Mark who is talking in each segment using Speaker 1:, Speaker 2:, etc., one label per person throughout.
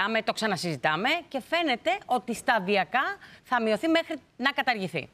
Speaker 1: συζητάμε, το ξανασυζητάμε και φαίνεται ότι σταδιακά θα μειωθεί μέχρι να καταργηθεί.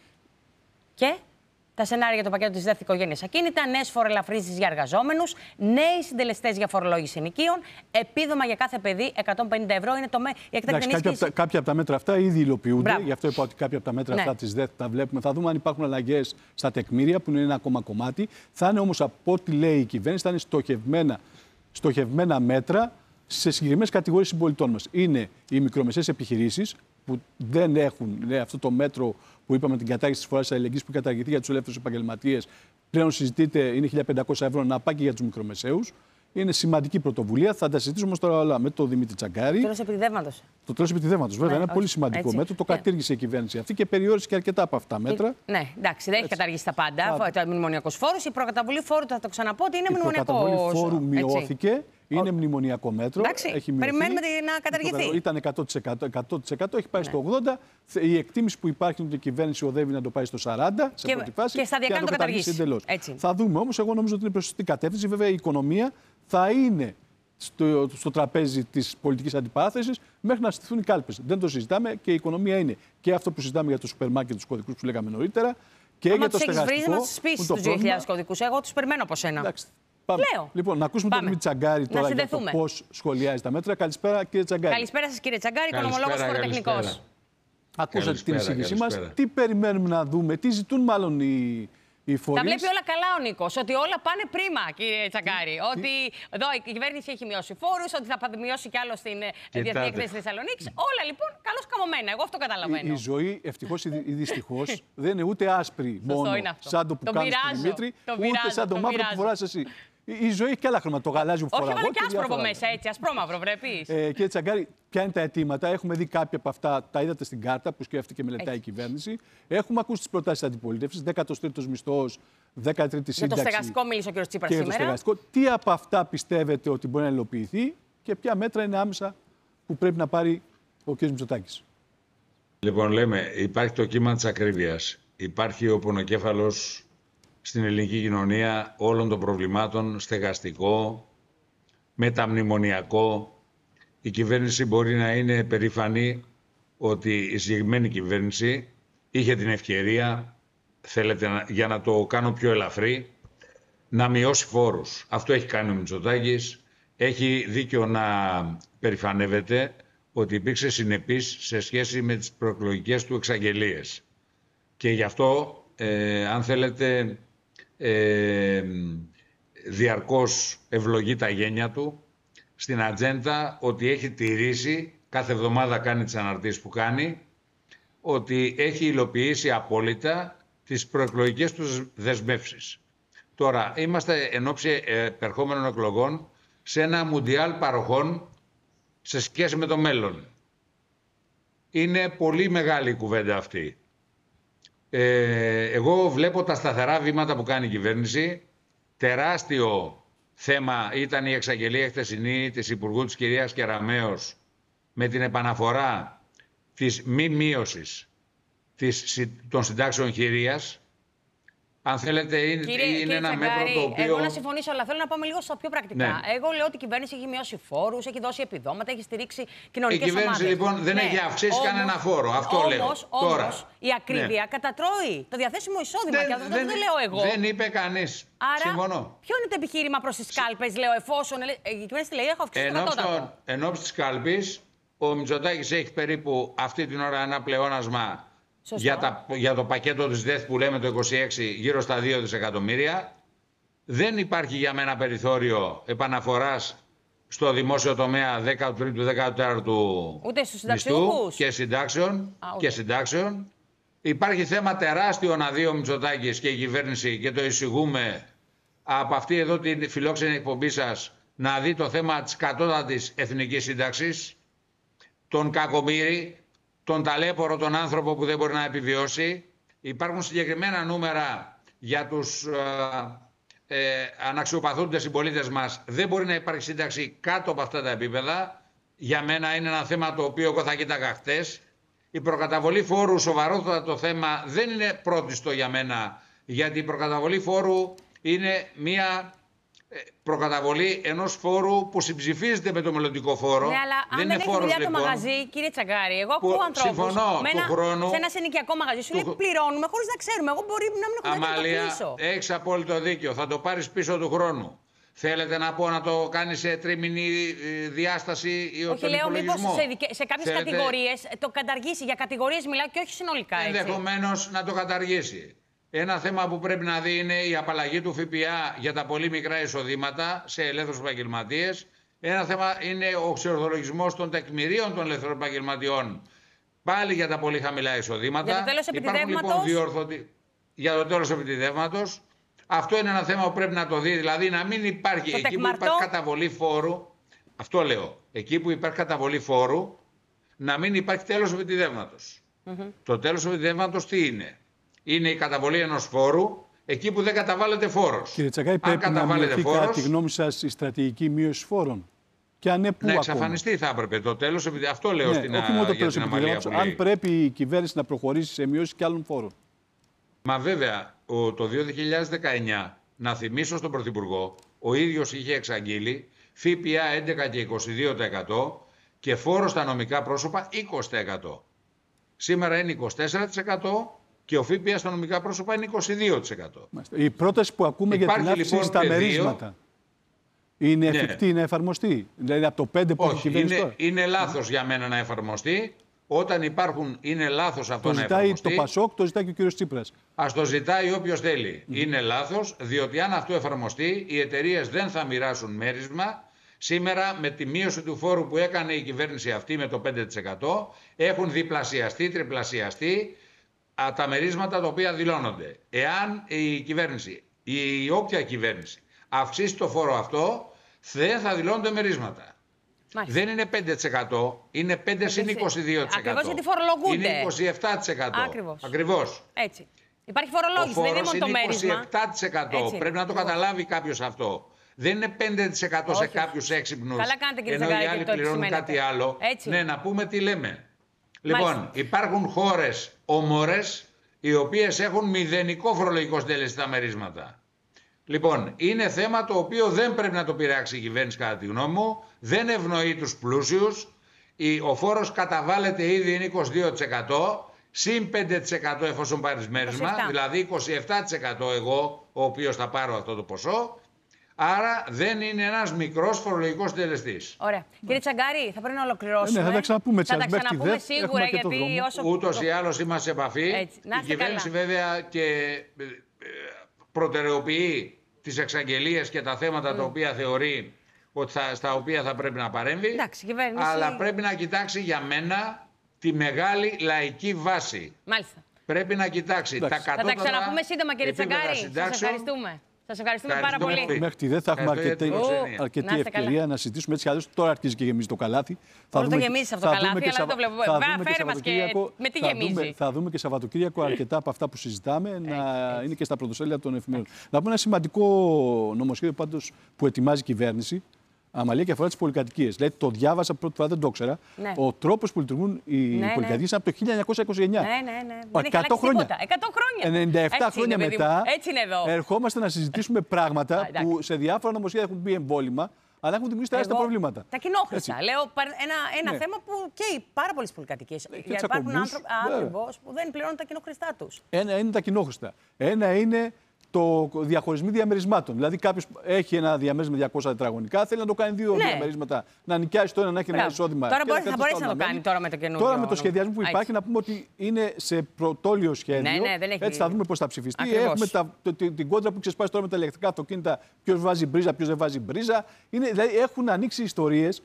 Speaker 1: Και τα σενάρια για το πακέτο της δεύτερης οικογένειας ακίνητα, νέες φοροελαφρύνσεις για εργαζόμενους, νέοι συντελεστές για φορολόγηση ενοικίων, επίδομα για κάθε παιδί 150 ευρώ είναι η έκτακτη ενίσχυση.
Speaker 2: Κάποια από τα μέτρα αυτά ήδη υλοποιούνται.
Speaker 1: Μπράβο.
Speaker 2: Γι' αυτό είπα ότι κάποια από τα μέτρα αυτά της ΔΕΘ τα βλέπουμε. Θα δούμε αν υπάρχουν αλλαγές στα τεκμήρια, που είναι ένα ακόμα κομμάτι. Θα είναι όμως, από ό,τι λέει η κυβέρνηση, θα είναι στοχευμένα μέτρα σε συγκεκριμένες κατηγορίες συμπολιτών μας. Είναι οι μικρομεσαίες επιχειρήσεις που δεν έχουν αυτό το μέτρο που είπαμε, την κατάργηση της φοράς αλληλεγγύης που καταργηθεί για τους ελεύθερους επαγγελματίες. Πλέον συζητείται, είναι 1.500 ευρώ να πάει και για τους μικρομεσαίους. Είναι σημαντική πρωτοβουλία. Θα τα συζητήσουμε όμως τώρα όλα με τον Δημήτρη Τσαγκάρη. Το
Speaker 1: τέλος επιτιδεύματος.
Speaker 2: Το τέλος επιτιδεύματος, βέβαια. Είναι ένα πολύ σημαντικό μέτρο. Το κατήργησε η κυβέρνηση αυτή και περιόρισε και αρκετά από αυτά μέτρα.
Speaker 1: Ναι, εντάξει, δεν έχει καταργήσει τα πάντα. Το μνημονιακό φόρο. Η προκαταβολή φόρου, θα το ξαναπώ, ότι είναι μνημονιακό.
Speaker 2: Η προκαταβολή φόρου μειώθηκε. Είναι μνημονιακό μέτρο.
Speaker 1: Εντάξει, περιμένουμε να καταργηθεί.
Speaker 2: Ήταν 100%, έχει πάει στο 80%. Η εκτίμηση που υπάρχει είναι ότι η κυβέρνηση οδεύει να το πάει στο 40% σε πρώτη φάση.
Speaker 1: Και σταδιακά να το καταργήσει εντελώς.
Speaker 2: Θα δούμε όμως, εγώ νομίζω ότι είναι προς σωστή κατεύθυνση. Βέβαια, η οικονομία θα είναι στο τραπέζι της πολιτικής αντιπαράθεσης μέχρι να στηθούν οι κάλπες. Δεν το συζητάμε και η οικονομία είναι και αυτό που συζητάμε για το σούπερ μάρκετ, τους κωδικούς που λέγαμε νωρίτερα. Και για το στεγαστικό.
Speaker 1: Να τους πεις τους 2.000 κωδικούς. Εγώ τους περιμένω από σένα.
Speaker 2: Εντάξει. Λέω. Λοιπόν, να ακούσουμε τον Δημήτρη Τσαγκάρη τώρα για το πώς σχολιάζει τα μέτρα. Καλησπέρα, κύριε Τσαγκάρη.
Speaker 1: Καλησπέρα σας, κύριε Τσαγκάρη, οικονομολόγος φοροτεχνικός.
Speaker 2: Ακούσατε την εισήγησή μας. Τι περιμένουμε να δούμε, τι ζητούν μάλλον οι φορείς.
Speaker 1: Τα βλέπει όλα καλά ο Νίκος, ότι όλα πάνε πρίμα, κύριε Τσαγκάρη. Ότι εδώ η κυβέρνηση έχει μειώσει φόρους, ότι θα μειώσει κι άλλο στην Διεθνή Έκθεση Θεσσαλονίκης. Όλα λοιπόν καλώς καμωμένα. Εγώ αυτό καταλαβαίνω.
Speaker 2: Η ζωή, ευτυχώς ή δυστυχώς, δεν είναι ούτε άσπρη μόνο σαν το που κάνεις στον Δημήτρη, ούτε σαν το μαύρο που φοράς εσύ. Η ζωή έχει και άλλα χρώματα. Το γαλάζιο που φοράω.
Speaker 1: Όχι, και άσπρο από μέσα, έτσι, ασπρόμαυρο βρέπεις.
Speaker 2: Κύριε Τσαγκάρη, ποια είναι τα αιτήματα? Έχουμε δει κάποια από αυτά, τα είδατε στην κάρτα που σκέφτηκε και μελετάει η κυβέρνηση. Έχουμε ακούσει τις προτάσεις της αντιπολίτευσης, 13ος μισθός, 13η σύνταξη.
Speaker 1: Για το στεγαστικό μίλησε ο κ. Τσίπρας σήμερα.
Speaker 2: Τι από αυτά πιστεύετε ότι μπορεί να υλοποιηθεί και ποια μέτρα είναι άμεσα που πρέπει να πάρει ο κ. Μητσοτάκης?
Speaker 3: Λοιπόν, λέμε, υπάρχει το κύμα της ακρίβειας. Υπάρχει ο πονοκέφαλος στην ελληνική κοινωνία όλων των προβλημάτων, στεγαστικό, μεταμνημονιακό. Η κυβέρνηση μπορεί να είναι περήφανη ότι η συγκεκριμένη κυβέρνηση είχε την ευκαιρία, θέλετε, για να το κάνω πιο ελαφρύ, να μειώσει φόρους. Αυτό έχει κάνει ο Μητσοτάκης. Έχει δίκιο να περηφανεύεται ότι υπήρξε συνεπής σε σχέση με τις προεκλογικές του εξαγγελίες. Και γι' αυτό, αν θέλετε, διαρκώς ευλογεί τα γένια του στην ατζέντα, ότι έχει τηρήσει, κάθε εβδομάδα κάνει τις αναρτήσεις που κάνει, ότι έχει υλοποιήσει απόλυτα τις προεκλογικές του δεσμεύσεις. Τώρα είμαστε εν ώψη επερχόμενων εκλογών σε ένα μουντιάλ παροχών σε σχέση με το μέλλον. Είναι πολύ μεγάλη η κουβέντα αυτή. Εγώ βλέπω τα σταθερά βήματα που κάνει η κυβέρνηση. Τεράστιο θέμα ήταν η εξαγγελία χθεσινή της Υπουργού της κυρίας Κεραμέως με την επαναφορά της μη μείωσης των συντάξεων χειρίας. Αν θέλετε, είναι ένα μέτρο το οποίο.
Speaker 1: Εγώ να συμφωνήσω, αλλά θέλω να πάμε λίγο στα πιο πρακτικά.
Speaker 3: Ναι.
Speaker 1: Εγώ λέω ότι η κυβέρνηση έχει μειώσει φόρους, έχει δώσει επιδόματα, έχει στηρίξει κοινωνικές ομάδες.
Speaker 3: Η κυβέρνηση λοιπόν δεν έχει αυξήσει κανένα φόρο. Αυτό λέω.
Speaker 1: Όμως η ακρίβεια κατατρώει το διαθέσιμο εισόδημα. Και αυτό δεν το λέω εγώ.
Speaker 3: Δεν είπε κανείς.
Speaker 1: Άρα,
Speaker 3: συμφωνώ.
Speaker 1: Ποιο είναι το επιχείρημα προς τις κάλπες, λέω, εφόσον η κυβέρνηση λέει: έχω αυξήσει το κατώτατο.
Speaker 3: Εν ώψη της κάλπης, ο Μητσοτάκης έχει περίπου αυτή την ώρα ένα πλεόνασμα. Για το πακέτο της ΔΕΘ που λέμε το 26 γύρω στα 2 δισεκατομμύρια. Δεν υπάρχει για μένα περιθώριο επαναφοράς στο δημόσιο τομέα 13ου-14ου μισθού και συντάξεων. Υπάρχει θέμα τεράστιο να δει ο Μητσοτάκης και η κυβέρνηση, και το εισηγούμε από αυτή εδώ την φιλόξενη εκπομπή σας, να δει το θέμα της κατώτατης εθνικής σύνταξης, τον κακομοίρη, τον ταλέπορο, τον άνθρωπο που δεν μπορεί να επιβιώσει. Υπάρχουν συγκεκριμένα νούμερα για τους αναξιοπαθούντες συμπολίτες μας. Δεν μπορεί να υπάρχει σύνταξη κάτω από αυτά τα επίπεδα. Για μένα είναι ένα θέμα το οποίο εγώ θα κοίταγα χτες. Η προκαταβολή φόρου, σοβαρότατο θέμα, δεν είναι πρώτιστο για μένα. Γιατί η προκαταβολή φόρου είναι μια προκαταβολή ενός φόρου που συμψηφίζεται με το μελλοντικό φόρο.
Speaker 1: Ναι, αλλά αν δεν έχει δουλειά το μαγαζί, κύριε Τσαγκάρη, εγώ ακούω ανθρώπους σε ένα συνοικιακό μαγαζί, σου λέει πληρώνουμε χωρίς να ξέρουμε. Εγώ μπορεί να μην έχω δουλειά να το κλείσω.
Speaker 3: Έχεις απόλυτο δίκιο. Θα το πάρεις πίσω του χρόνου. Θέλετε να πω να το κάνει σε τρίμηνη διάσταση ή όχι, λέω μήπως
Speaker 1: σε κάποιες κατηγορίες το καταργήσει. Για κατηγορίες μιλάω και όχι συνολικά.
Speaker 3: Ενδεχομένως να το καταργήσει. Ένα θέμα που πρέπει να δει είναι η απαλλαγή του ΦΠΑ για τα πολύ μικρά εισοδήματα σε ελεύθερους επαγγελματίες. Ένα θέμα είναι ο εξορθολογισμός των τεκμηρίων των ελεύθερων επαγγελματιών. Πάλι για τα πολύ χαμηλά εισοδήματα.
Speaker 1: Για το τέλος επιτιδεύματος.
Speaker 3: Για το τέλος επιτιδεύματος. Αυτό είναι ένα θέμα που πρέπει να το δει. Δηλαδή να μην υπάρχει εκεί που υπάρχει καταβολή φόρου. Αυτό λέω. Εκεί που υπάρχει καταβολή φόρου, να μην υπάρχει τέλος επιτιδεύματος. Το τέλος επιτιδεύματος τι είναι? Είναι η καταβολή ενός φόρου εκεί που δεν καταβάλλεται φόρος.
Speaker 2: Κύριε Τσαγκάρη, πρέπει να μειωθεί κατά τη γνώμη σας η στρατηγική μείωση φόρων? Και αν ναι, πού
Speaker 3: να εξαφανιστεί θα έπρεπε το τέλος. Αυτό λέω στην
Speaker 2: όχι μόνο το τέλος επιτιδεύματος. Αν πρέπει η κυβέρνηση να προχωρήσει σε μειώσεις και άλλων φόρων.
Speaker 3: Μα βέβαια, το 2019, να θυμίσω στον Πρωθυπουργό, ο ίδιος είχε εξαγγείλει ΦΠΑ 11 και 22% και φόρο στα νομικά πρόσωπα 20%. Σήμερα είναι 24%. Και ο ΦΠΑ στα νομικά πρόσωπα είναι 22%.
Speaker 2: Η πρόταση που ακούμε για την αύξηση στα μερίσματα είναι εφικτή να εφαρμοστεί? Δηλαδή από το 5 που έχει κυβέρνηση τώρα.
Speaker 3: Είναι λάθος για μένα να εφαρμοστεί. Όταν υπάρχουν, είναι λάθος αυτό να εφαρμοστεί.
Speaker 2: Το ζητάει το ΠΑΣΟΚ, το ζητάει και ο κύριος Τσίπρας.
Speaker 3: Ας το ζητάει όποιος θέλει. Είναι λάθος, διότι αν αυτό εφαρμοστεί, οι εταιρείες δεν θα μοιράσουν μέρισμα. Σήμερα με τη μείωση του φόρου που έκανε η κυβέρνηση αυτή με το 5% έχουν διπλασιαστεί, τριπλασιαστεί τα μερίσματα τα οποία δηλώνονται. Εάν η κυβέρνηση ή όποια κυβέρνηση αυξήσει το φόρο αυτό, δεν θα δηλώνονται μερίσματα. Μάλιστα. Δεν είναι 5%, είναι 5 συν 22%.
Speaker 1: Ακριβώς γιατί φορολογούνται.
Speaker 3: Είναι 27%. Ακριβώς.
Speaker 1: Έτσι. Υπάρχει φορολόγηση, δεν είναι μόνο το μέρισμα.
Speaker 3: 27%. Έτσι. Πρέπει να το καταλάβει κάποιος αυτό. Δεν είναι 5% σε κάποιους έξυπνους, ενώ οι άλλοι πληρώνουν κάτι άλλο. Έτσι. Ναι, να πούμε τι λέμε. Λοιπόν, υπάρχουν χώρες όμορες οι οποίες έχουν μηδενικό φορολογικό συντέλεστη στα μερίσματα. Λοιπόν, είναι θέμα το οποίο δεν πρέπει να το πειράξει η κυβέρνηση κατά τη γνώμη μου. Δεν ευνοεί τους πλούσιους. Ο φόρος καταβάλλεται ήδη είναι 22%. Συν 5% εφόσον πάρεις μέρισμα. Δηλαδή 27% εγώ ο οποίος θα πάρω αυτό το ποσό. Άρα δεν είναι ένας μικρός φορολογικός συντελεστής.
Speaker 1: Ωραία. Κύριε Τσαγκάρη, θα πρέπει να ολοκληρώσουμε.
Speaker 2: Ναι, θα τα ξαναπούμε,
Speaker 1: θα τα ξαναπούμε σίγουρα, γιατί
Speaker 3: ούτως ή άλλως είμαστε σε επαφή. Η κυβέρνηση βέβαια και προτεραιοποιεί τις εξαγγελίες και τα θέματα τα οποία θεωρεί ότι στα οποία θα πρέπει να παρέμβει.
Speaker 1: Εντάξει, κυβέρνηση...
Speaker 3: Αλλά πρέπει να κοιτάξει για μένα τη μεγάλη λαϊκή βάση.
Speaker 1: Μάλιστα.
Speaker 3: Πρέπει να κοιτάξει τα κατώτερα.
Speaker 1: Θα τα ξαναπούμε σύντομα, κύριε Τσαγκάρη. Σας ευχαριστούμε. Σας ευχαριστούμε πάρα πολύ.
Speaker 2: Μέχρι δεν θα έχουμε αρκετή ευκαιρία να συζητήσουμε έτσι κι αλλιώς. Τώρα αρχίζει και γεμίζει το καλάθι.
Speaker 1: Μπορεί το γεμίσει αυτό το καλάθι, αλλά δεν το βλέπουμε. Φέρε μας και με τι γεμίζει.
Speaker 2: Θα δούμε και Σαββατοκύριακο αρκετά από αυτά που συζητάμε να είναι και στα πρωτοσέλιδα των εφημερίδων. Να πούμε ένα σημαντικό νομοσχέδιο πάντως που ετοιμάζει η κυβέρνηση. Αμαλία, και αφορά τις πολυκατοικίες. Δηλαδή, το διάβασα πρώτη φορά, δεν το ήξερα. Ναι. Ο τρόπος που λειτουργούν οι πολυκατοικίες είναι από το 1929.
Speaker 1: Ναι.
Speaker 2: 100 χρόνια.
Speaker 1: 100 χρόνια.
Speaker 2: 97 χρόνια μετά,
Speaker 1: εδώ.
Speaker 2: ερχόμαστε να συζητήσουμε πράγματα που σε διάφορα νομοσχέδια έχουν μπει εμβόλυμα, αλλά έχουν δημιουργήσει τεράστια προβλήματα.
Speaker 1: Τα κοινόχρηστα. Λέω ένα θέμα που καίει πάρα πολλές πολυκατοικίες. Υπάρχουν άνθρωποι που δεν πληρώνουν τα κοινόχρηστά τους.
Speaker 2: Ένα είναι τα κοινόχρηστα. Ένα είναι το διαχωρισμό διαμερισμάτων. Δηλαδή, κάποιο έχει ένα διαμέρισμα με 200 τετραγωνικά, θέλει να το κάνει δύο διαμερίσματα. Να νοικιάσει το ένα, να έχει ένα εισόδημα.
Speaker 1: Τώρα θα μπορέσει να το κάνει τώρα με το καινούργιο.
Speaker 2: Τώρα με το σχεδιασμό που υπάρχει, να πούμε ότι είναι σε πρωτόλιο σχέδιο.
Speaker 1: Δεν έχει...
Speaker 2: Έτσι θα δούμε πώς θα ψηφιστεί. Ακριβώς. Έχουμε την κόντρα που ξεσπάσει τώρα με τα ηλεκτρικά αυτοκίνητα. Ποιος βάζει μπρίζα, ποιος δεν βάζει μπρίζα. Δηλαδή, έχουν ανοίξει ιστορίες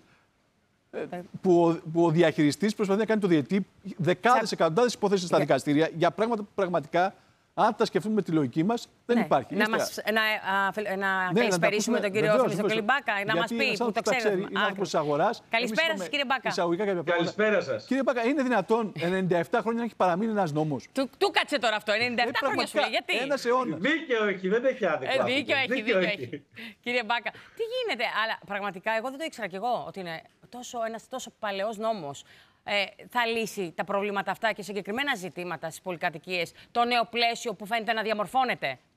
Speaker 2: που ο διαχειριστής προσπαθεί να κάνει το διαιτή δεκάδες, εκατοντάδες υποθέσεις στα δικαστήρια για πράγματα που πραγματικά, αν τα σκεφτούμε με τη λογική μας, δεν υπάρχει.
Speaker 1: Να καλησπερίσουμε τον κύριο Θεμιστοκλή Μπάκα, να μας πει που το ξέρει.
Speaker 2: Είναι άνθρωπος της αγοράς.
Speaker 1: Καλησπέρα σας, κύριε Μπάκα.
Speaker 4: Καλησπέρα σας.
Speaker 2: Κύριε Μπάκα, είναι δυνατόν 97 χρόνια να έχει παραμείνει ένας νόμος?
Speaker 1: Του κάτσε τώρα αυτό, 97 χρόνια σου λέει, γιατί?
Speaker 2: Ένας αιώνας.
Speaker 4: Δίκαιο έχει, δεν έχει άδικο.
Speaker 1: Δίκαιο έχει. Κύριε Μπάκα, τι γίνεται? Αλλά πραγματικά εγώ δεν το ήξερα κι εγώ ότι είναι ένας τόσο παλαιός νόμος. Θα λύσει τα προβλήματα αυτά και συγκεκριμένα ζητήματα στις πολυκατοικίες, το νέο πλαίσιο που φαίνεται να διαμορφώνεται?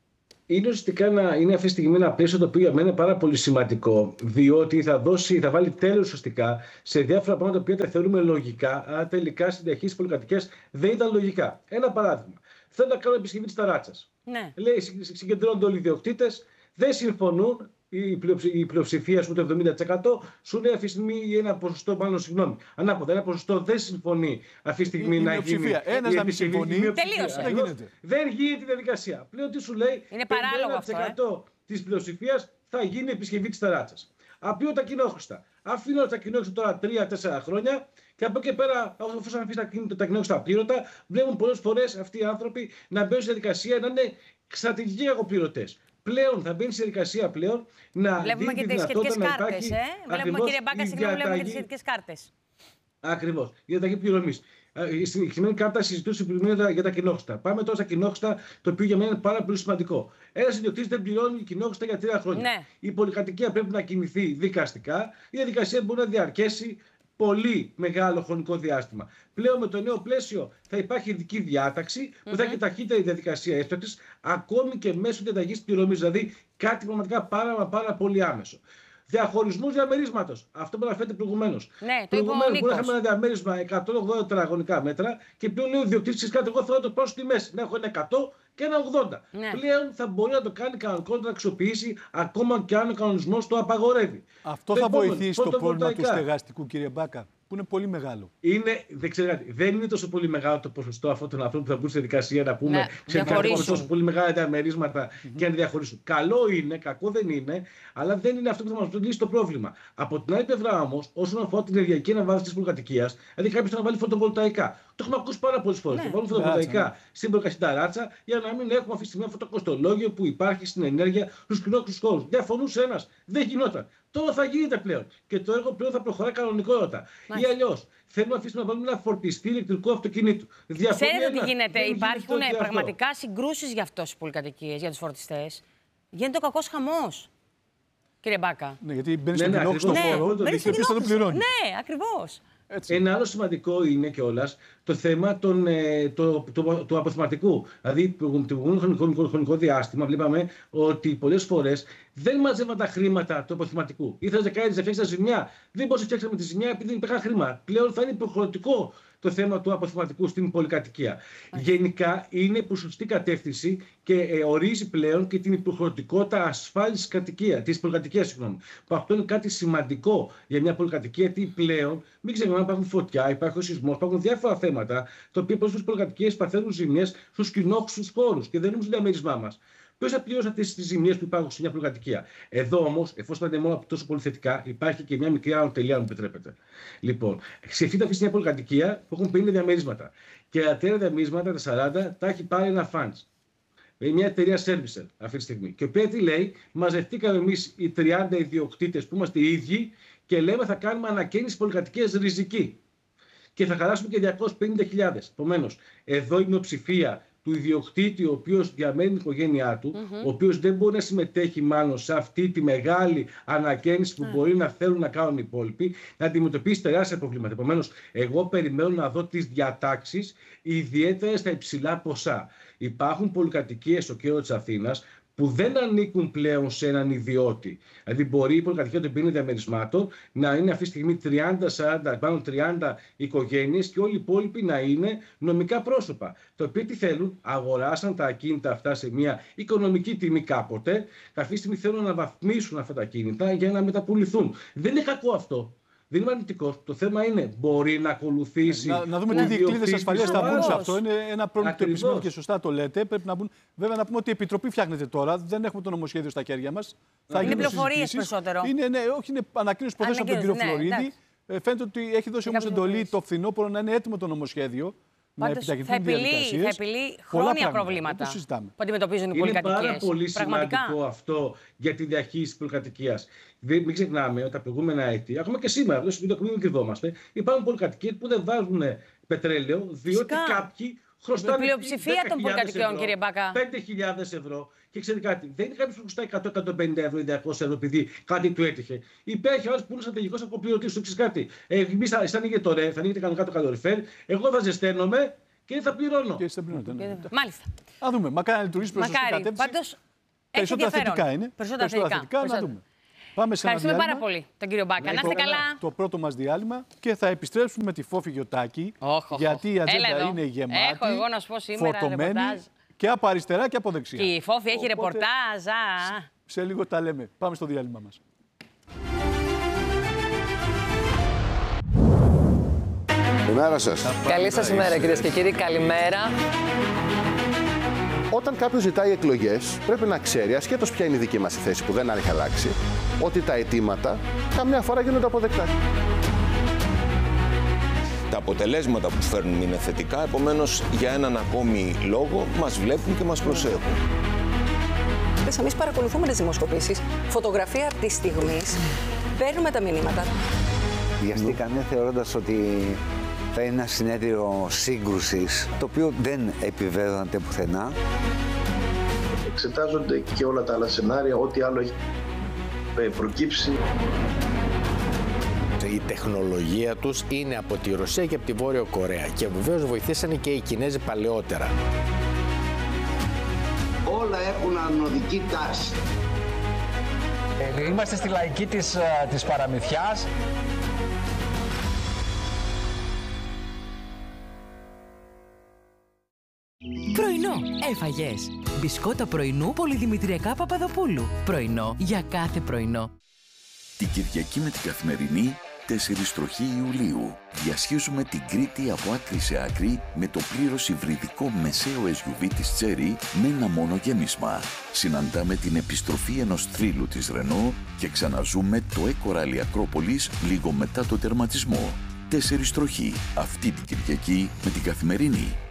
Speaker 4: Είναι ουσιαστικά είναι αυτή τη στιγμή ένα πλαίσιο το οποίο για μένα είναι πάρα πολύ σημαντικό. Διότι θα βάλει τέλος ουσιαστικά σε διάφορα πράγματα που τα θεωρούμε λογικά, αλλά τελικά στις διαχείρισεις πολυκατοικίας δεν ήταν λογικά. Ένα παράδειγμα. Θέλω να κάνω επισκευή της ταράτσας.
Speaker 1: Ναι.
Speaker 4: Λέει, συγκεντρώνονται όλοι οι ιδιοκτήτες, δεν συμφωνούν. Η πλειοψηφία σου, το 70%, σου λέει αυτή τη στιγμή ένα ποσοστό, ανάποδα, ένα ποσοστό δεν συμφωνεί αυτή τη στιγμή να γίνει.
Speaker 2: Ένας να μην συμφωνεί.
Speaker 1: Τελείωσε.
Speaker 4: Δεν γίνεται η διαδικασία. Πλέον τι σου λέει,
Speaker 1: είναι παράλογο αυτό.
Speaker 4: 1% της πλειοψηφίας θα γίνει επισκευή της ταράτσας. Απλήρωτα κοινόχρηστα. Αφήνω τα κοινόχρηστα τώρα 3-4 χρόνια και από εκεί και πέρα, αφού αφήσει τα κοινόχρηστα απλήρωτα, βλέπουν πολλές φορές αυτοί οι άνθρωποι να μπαίνουν στη διαδικασία να είναι στρατηγικοί κακοπληρωτές. Πλέον θα μπαίνει στη διαδικασία πλέον να
Speaker 1: βλέπουμε και τις σχετικές κάρτες. Βλέπουμε, κύριε Μπάκα, συγγνώμη, βλέπουμε και τις σχετικές κάρτες.
Speaker 4: Ακριβώς. Η διαταγή πληρωμής. Η συγκεκριμένη κάρτα συζητούσε για τα κοινόχρηστα. Πάμε τώρα στα κοινόχρηστα, το οποίο για μένα είναι πάρα πολύ σημαντικό. Ένας ιδιοκτήτης δεν πληρώνει κοινόχρηστα για 3 χρόνια.
Speaker 1: Ναι.
Speaker 4: Η πολυκατοικία πρέπει να κινηθεί δικαστικά. Η διαδικασία μπορεί να διαρκέσει πολύ μεγάλο χρονικό διάστημα. Πλέον με το νέο πλαίσιο θα υπάρχει ειδική διάταξη που θα έχει ταχύτερη διαδικασία έσπραξης, ακόμη και μέσω διαταγής πληρωμής. Δηλαδή κάτι πραγματικά πάρα πολύ άμεσο. Διαχωρισμός διαμερίσματος. Αυτό που αναφέρεται προηγουμένως.
Speaker 1: Ναι,
Speaker 4: προηγουμένως μπορεί να είχαμε ένα διαμέρισμα 180 τετραγωνικά μέτρα και πλέον λέει ο ιδιοκτήτης κάτι, εγώ θέλω να το πάω στη μέση. Να έχω ένα 100 και ένα 80. Ναι. Πλέον θα μπορεί να το κάνει κανονικό, να το αξιοποιήσει ακόμα και αν ο κανονισμός το απαγορεύει.
Speaker 2: Αυτό θα βοηθήσει το πρόβλημα του στεγαστικού, κύριε Μπάκα, που είναι πολύ μεγάλο.
Speaker 4: Δεν είναι τόσο πολύ μεγάλο το ποσοστό αυτών των ανθρώπων που θα μπουν στη δικασία να πούμε τόσο πολύ μεγάλα διαμερίσματα και να διαχωρίσουν. Καλό είναι, κακό δεν είναι, αλλά δεν είναι αυτό που θα μας λύσει το πρόβλημα. Από την άλλη πλευρά όμως, όσον αφορά την ενεργειακή αναβάθμιση της πολυκατοικίας, δηλαδή κάποιος θα βάλει φωτοβολταϊκά. Το έχουμε ακούσει πάρα πολλές φορές. Βάλουν φωτοβολταϊκά στην πολυκατοικία ράτσα για να μην έχουμε αυτή τη στιγμή αυτό το κοστολόγιο που υπάρχει στην ενέργεια στους κοινόχρηστους χώρους. Διαφωνούσε ένας. Δεν γινόταν. Τώρα θα γίνεται πλέον. Και το έργο πλέον θα προχωράει κανονικότητα. Ή αλλιώς θέλουμε να βάλουμε ένα φορτιστή ηλεκτρικού αυτοκινήτου.
Speaker 1: Ξέρετε τι γίνεται. Υπάρχουν πραγματικά συγκρούσεις για αυτό στις πολυκατοικίες, για τους φορτιστές. Γίνεται ο κακός χαμός. Κύριε Μπάκα.
Speaker 2: Ναι, γιατί μπαίνει στον κοινόχρηστο χώρο και επίσης θα το πληρώνει.
Speaker 1: Ναι, ακριβώς.
Speaker 4: Έτσι. Ένα άλλο σημαντικό είναι κιόλας το θέμα του αποθεματικού. Δηλαδή, το χρονικό διάστημα βλέπαμε ότι πολλές φορές δεν μαζεύαν τα χρήματα του αποθεματικού. Ήθελε να κάνει τα ζημιά. Δεν μπορούσε να φτιάξουμε τη ζημιά επειδή δεν υπήρχαν χρήματα. Πλέον θα είναι υποχρεωτικό το θέμα του αποθεματικού στην πολυκατοικία. Γενικά είναι προς σωστή κατεύθυνση και ορίζει πλέον και την υποχρεωτικότητα ασφάλισης της πολυκατοικίας. Που αυτό είναι κάτι σημαντικό για μια πολυκατοικία, γιατί πλέον μην ξεχνάμε ότι υπάρχουν φωτιά, υπάρχει ο σεισμός, υπάρχουν διάφορα θέματα τα οποία πολλές πολυκατοικίες παθαίνουν ζημιές στους κοινόχρηστους χώρους και δεν είναι στο διαμέρισμά μας. Ποιος θα πληρώσει αυτές τις ζημιές που υπάρχουν σε μια πολυκατοικία? Εδώ όμως, εφόσον είναι μόνο τόσο πολύ θετικά, υπάρχει και μια μικρή ανωτελεία, αν μου επιτρέπετε. Λοιπόν, σκεφτείτε αυτή μια πολυκατοικία που έχουν 50 διαμερίσματα. Και τα 30 διαμερίσματα, τα 40, τα έχει πάρει ένα funds. Μια εταιρεία servicer αυτή τη στιγμή. Και η οποία τι λέει, μαζευτήκαμε εμείς οι 30 ιδιοκτήτες που είμαστε οι ίδιοι και λέμε θα κάνουμε ανακαίνιση πολυκατοικίας ριζική. Και θα χαράσουμε και 250.000. Επομένως, εδώ η μειοψηφία του ιδιοκτήτη, ο οποίος διαμένει την οικογένειά του, ο οποίος δεν μπορεί να συμμετέχει μάλλον σε αυτή τη μεγάλη ανακαίνιση που μπορεί να θέλουν να κάνουν οι υπόλοιποι, να αντιμετωπίσει τεράστια προβλήματα. Επομένως, εγώ περιμένω να δω τις διατάξεις, ιδιαίτερα στα υψηλά ποσά. Υπάρχουν πολυκατοικίες στο κέντρο της Αθήνας που δεν ανήκουν πλέον σε έναν ιδιώτη. Δηλαδή, μπορεί η πολυκατοικία των 50 διαμερισμάτων να είναι αυτή τη στιγμή 30 οικογένειες και όλοι οι υπόλοιποι να είναι νομικά πρόσωπα. Τα οποία τι θέλουν, αγοράσαν τα ακίνητα αυτά σε μια οικονομική τιμή κάποτε, και αυτή τη στιγμή θέλουν να αναβαθμίσουν αυτά τα ακίνητα για να μεταπουληθούν. Δεν είναι κακό αυτό. Δεν είμαι αρνητικός. Το θέμα είναι, μπορεί να ακολουθήσει.
Speaker 2: Να δούμε τι δικλείδες ασφαλείας θα μπουν σε αυτό. Είναι ένα πρόβλημα που επισημαίνει και σωστά το λέτε. Πρέπει να μπουν. Βέβαια, να πούμε ότι η Επιτροπή φτιάχνεται τώρα. Δεν έχουμε το νομοσχέδιο στα χέρια μας.
Speaker 1: Είναι πληροφορίες περισσότερο.
Speaker 2: Είναι ανακοίνωση που από τον κύριο Φλωρίδη. Φαίνεται ότι έχει δώσει όμως εντολή το φθινόπωρο να είναι έτοιμο το νομοσχέδιο.
Speaker 1: Πάντως, θα επιλύει χρόνια προβλήματα που αντιμετωπίζουν οι πολυκατοικίες.
Speaker 4: Είναι πάρα πολύ σημαντικό αυτό για τη διαχείριση της πολυκατοικίας. Μην ξεχνάμε ότι τα προηγούμενα έτη, ακόμα και σήμερα, αυτό σημαίνει ότι μην κρυβόμαστε, υπάρχουν πολυκατοικίες που δεν βάζουν πετρέλαιο, διότι κάποιοι χρωστάνε.
Speaker 1: Η πλειοψηφία των πολυκατοικιών, κύριε Μπάκα.
Speaker 4: 5.000 ευρώ. Και ξέρετε κάτι, δεν είναι κάποιος που χρωστάει 100-150 ευρώ ή 200 ευρώ επειδή κάτι του έτυχε. Υπήρχε άλλο που είναι στρατηγικός ακοπληρωτής. Του ξέρει κάτι. Εμείς θα ανοίγετε το ρεύμα, θα ανοίγετε κανονικά το καλοριφέρ. Εγώ θα ζεσταίνομαι και θα πληρώνω.
Speaker 2: Και θα πληρώνω.
Speaker 1: Μάλιστα.
Speaker 2: Α δούμε. Μακάρι να λειτουργήσει προς την κατεύθυνση.
Speaker 1: Πάντως,
Speaker 2: Περισσότερα θετικά είναι. Περισσότερα θετικά, να δούμε. Πάμε σε
Speaker 1: ευχαριστούμε πάρα πολύ τον κύριο Μπάκα. Να είστε καλά.
Speaker 2: Το πρώτο μας διάλειμμα και θα επιστρέψουμε με τη Φόφη Γιωτάκη. Γιατί η ατζέντα είναι γεμάτη.
Speaker 1: Έχω εγώ να σου πω σήμερα ρεπορτάζ.
Speaker 2: Και από αριστερά και από δεξιά.
Speaker 1: Και η Φόφη έχει ρεπορτάζ.
Speaker 2: Σε λίγο τα λέμε. Πάμε στο διάλειμμα μας.
Speaker 5: Καλημέρα σας.
Speaker 6: Καλή σας ημέρα, κυρίες και κύριοι. Καλημέρα.
Speaker 5: Όταν κάποιος ζητάει εκλογές, πρέπει να ξέρει, ασχέτως ποια είναι η δική μας θέση που δεν έχει αλλάξει, ότι τα αιτήματα καμιά φορά γίνονται αποδεκτά.
Speaker 7: Τα αποτελέσματα που φέρνουν είναι θετικά, επομένως για έναν ακόμη λόγο μας βλέπουν και μας προσέχουν.
Speaker 8: Εμείς παρακολουθούμε τις δημοσκοπήσεις, φωτογραφία της στιγμής, παίρνουμε τα μηνύματα.
Speaker 9: Βιαστήκανε θεωρώντας ότι θα είναι ένα συνέδριο σύγκρουσης, το οποίο δεν επιβεβαιώνεται πουθενά.
Speaker 10: Εξετάζονται και όλα τα άλλα σενάρια, ό,τι άλλο έχει προκύψει.
Speaker 11: Η τεχνολογία τους είναι από τη Ρωσία και από τη Βόρεια Κορέα και βεβαίως βοηθήσανε και οι Κινέζοι παλαιότερα.
Speaker 12: Όλα έχουν ανωδική τάση.
Speaker 13: Είμαστε στη λαϊκή της παραμυθιάς.
Speaker 14: Πρωινό έφαγες. Μπισκότα πρωινού Πολυδημητριακά Παπαδοπούλου. Πρωινό για κάθε πρωινό.
Speaker 15: Την Κυριακή με την Καθημερινή, 4 τροχή Ιουλίου. Διασχίζουμε την Κρήτη από άκρη σε άκρη με το πλήρως υβριδικό μεσαίο SUV της Chery με ένα μόνο γέμισμα. Συναντάμε την επιστροφή ενός θρύλου της Renault και ξαναζούμε το Eco-Rally Ακρόπολης λίγο μετά το τερματισμό. 4 τροχή αυτή την Κυριακή με την Καθημερινή.